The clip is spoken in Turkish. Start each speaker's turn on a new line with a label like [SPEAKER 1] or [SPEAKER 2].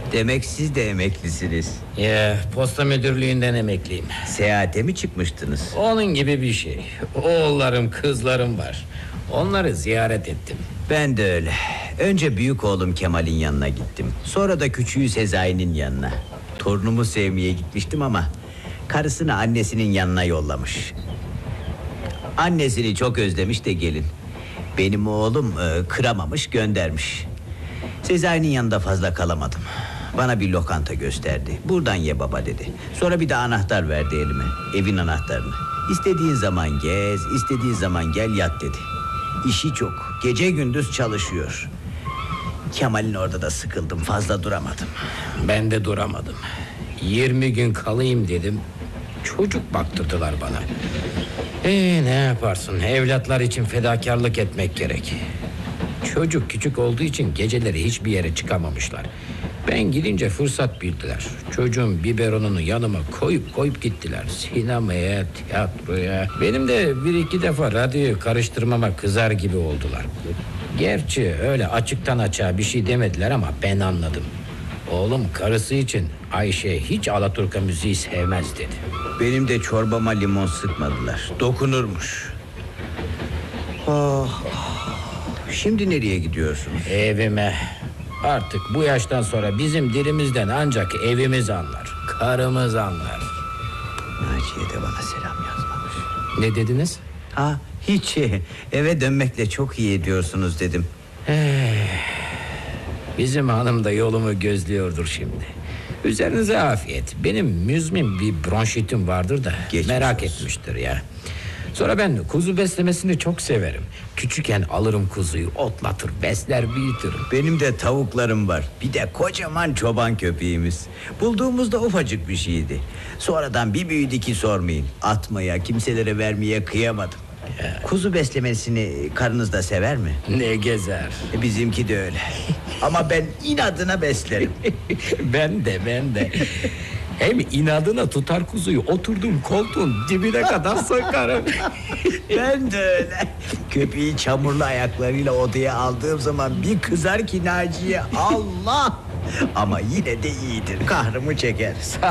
[SPEAKER 1] Demek siz de emeklisiniz.
[SPEAKER 2] Ya, posta müdürlüğünden emekliyim.
[SPEAKER 1] Seyahate mi çıkmıştınız?
[SPEAKER 2] Onun gibi bir şey. Oğullarım, kızlarım var. Onları ziyaret ettim.
[SPEAKER 1] Ben de öyle. Önce büyük oğlum Kemal'in yanına gittim. Sonra da küçüğü Sezai'nin yanına. Torunumu sevmeye gitmiştim ama karısını annesinin yanına yollamış. Annesini çok özlemiş de gelin. Benim oğlum kıramamış, göndermiş. Sezai'nin yanında fazla kalamadım. Bana bir lokanta gösterdi. Buradan ye baba dedi. Sonra bir de anahtar verdi elime. Evin anahtarını. İstediğin zaman gez, istediğin zaman gel yat dedi. İşi çok. Gece gündüz çalışıyor. Kemal'in orada da sıkıldım. Fazla duramadım.
[SPEAKER 2] Ben de duramadım. 20 gün kalayım dedim. Çocuk baktırdılar bana. Ne yaparsın? Evlatlar için fedakarlık etmek gerek. Çocuk küçük olduğu için geceleri hiçbir yere çıkamamışlar. Ben gidince fırsat bildiler. Çocuğun biberonunu yanıma koyup gittiler. Sinemaya, tiyatroya. Benim de bir iki defa radyoyu karıştırmama kızar gibi oldular. Gerçi öyle açıktan açığa bir şey demediler ama ben anladım. Oğlum karısı için Ayşe hiç Alaturka müziği sevmez dedi.
[SPEAKER 1] Benim de çorbama limon sıkmadılar. Dokunurmuş. Oh. Şimdi nereye gidiyorsunuz?
[SPEAKER 2] Evime. Artık bu yaştan sonra bizim dilimizden ancak evimiz anlar. Karımız anlar.
[SPEAKER 1] Naciye de bana selam yazmamış.
[SPEAKER 2] Ne dediniz?
[SPEAKER 1] Hiç. Eve dönmekle çok iyi ediyorsunuz dedim.
[SPEAKER 2] Bizim hanım da yolumu gözlüyordur şimdi. Üzerinize afiyet. Benim müzmin bir bronşitim vardır da
[SPEAKER 1] Geçmiş
[SPEAKER 2] merak
[SPEAKER 1] olsun.
[SPEAKER 2] etmiştir ya. Sonra ben kuzu beslemesini çok severim. Küçükken alırım kuzuyu, otlatır, besler, büyütürüm.
[SPEAKER 1] Benim de tavuklarım var. Bir de kocaman çoban köpeğimiz. Bulduğumuzda ufacık bir şeydi. Sonradan bir büyüdü ki sormayın. Atmaya, kimselere vermeye kıyamadım. Kuzu beslemesini karınız da sever mi?
[SPEAKER 2] Ne gezer.
[SPEAKER 1] Bizimki de öyle. Ama ben inadına beslerim.
[SPEAKER 2] Ben de. Hem inadına tutar kuzuyu, oturduğum koltuğun dibine kadar sokarım.
[SPEAKER 1] Ben de öyle. Köpeği çamurlu ayaklarıyla odaya aldığım zaman bir kızar ki Naciye, Allah! Ama yine de iyidir, kahrımı çeker.